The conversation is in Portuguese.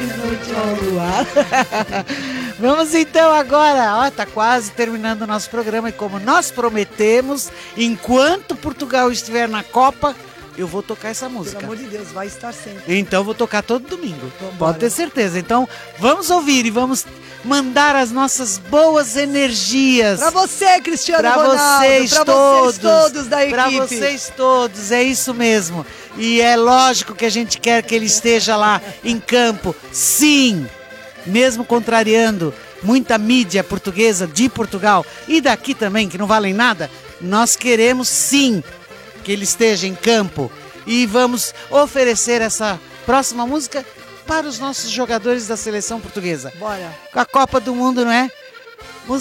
noite ao luar. Vamos então agora, tá quase terminando o nosso programa e como nós prometemos, enquanto Portugal estiver na Copa, eu vou tocar essa música. Pelo amor de Deus, vai estar sempre. Então vou tocar todo domingo. Vambora. Pode ter certeza. Então vamos ouvir e vamos mandar as nossas boas energias. Pra você, Cristiano Pra Ronaldo. vocês pra todos. vocês todos da equipe. Pra vocês todos, é isso mesmo. E é lógico que a gente quer que ele esteja lá em campo. Sim, mesmo contrariando muita mídia portuguesa de Portugal e daqui também, que não valem nada, nós queremos sim que ele esteja em campo e vamos oferecer essa próxima música para os nossos jogadores da seleção portuguesa. Bora. Com a Copa do Mundo, não é?